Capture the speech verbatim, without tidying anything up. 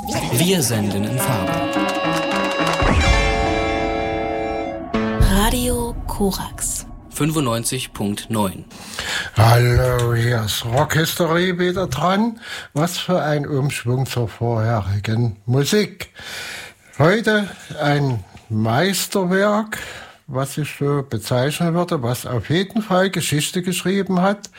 Wir senden in Farbe. Radio Korax. fünfundneunzig Komma neun. Hallo, hier ist Rockhistorie wieder dran. Was für ein Umschwung zur vorherigen Musik. Heute ein Meisterwerk, was ich so bezeichnen würde, was auf jeden Fall Geschichte geschrieben hat.